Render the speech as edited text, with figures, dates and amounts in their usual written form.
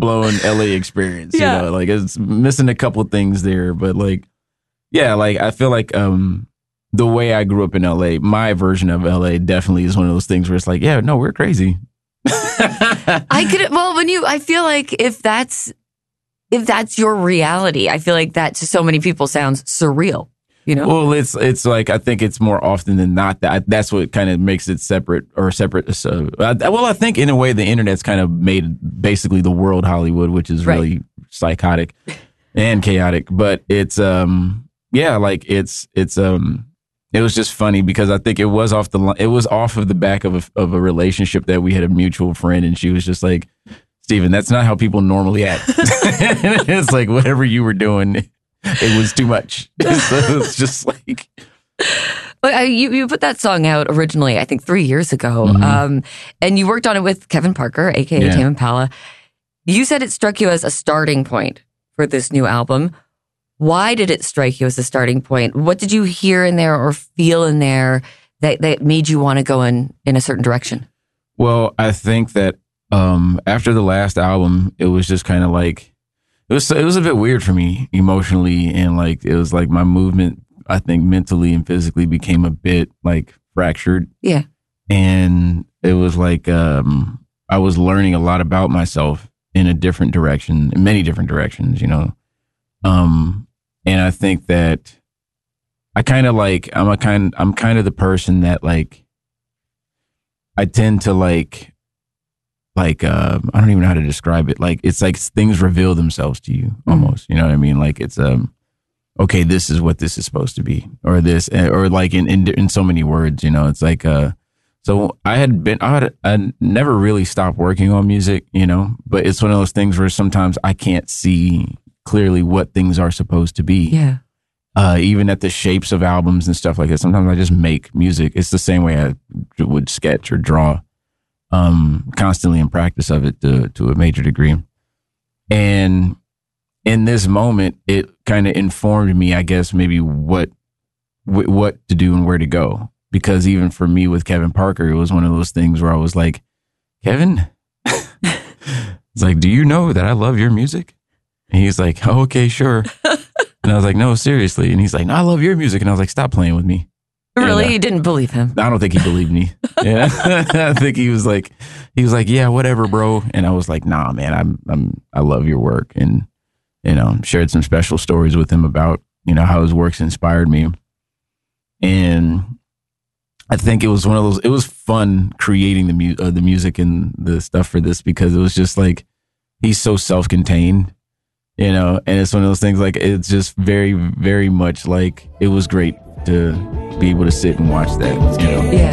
blown LA experience. Yeah. You know, like it's missing a couple things there, but like, yeah, like I feel like the way I grew up in LA, my version of LA definitely is one of those things where it's like, yeah, no, we're crazy. I feel like if that's your reality, I feel like that to so many people sounds surreal. You know? Well, it's like I think it's more often than not that's what kind of makes it separate. So, I think in a way the internet's kind of made basically the world Hollywood, which is really psychotic and chaotic. But it's it was just funny because I think it was off of the back of a relationship that we had a mutual friend, and she was just like, Steven, that's not how people normally act. It's like whatever you were doing. It was too much. So it's just like... You put that song out originally, I think 3 years ago. Mm-hmm. And you worked on it with Kevin Parker, a.k.a. Tame Impala. You said it struck you as a starting point for this new album. Why did it strike you as a starting point? What did you hear in there or feel in there that made you want to go in a certain direction? Well, I think that after the last album, it was just kind of like... It was a bit weird for me emotionally, and like it was like my movement, I think mentally and physically became a bit like fractured. Yeah. And it was like I was learning a lot about myself in many different directions, you know. And I think that I'm kind of the person that like I tend to like I don't even know how to describe it. Like, it's like things reveal themselves to you almost, you know what I mean? Like it's, okay, this is what this is supposed to be, or this, or like in so many words, you know, it's like, so I never really stopped working on music, you know, but it's one of those things where sometimes I can't see clearly what things are supposed to be. Yeah. Even at the shapes of albums and stuff like that. Sometimes I just make music. It's the same way I would sketch or draw. Constantly in practice of it to a major degree. And in this moment, it kind of informed me, I guess, maybe what to do and where to go. Because even for me with Kevin Parker, it was one of those things where I was like, Kevin, it's like, do you know that I love your music? And he's like, oh, okay, sure. And I was like, no, seriously. And he's like, no, I love your music. And I was like, stop playing with me. Really? You didn't believe him? I don't think he believed me. Yeah. I think he was like, yeah, whatever, bro. And I was like, nah, man, I love your work. And, you know, shared some special stories with him about, you know, how his works inspired me. And I think it was it was fun creating the music and the stuff for this, because it was just like, he's so self-contained, you know, and it's one of those things like, it's just very, very much like, it was great to be able to sit and watch that, you know. Yeah.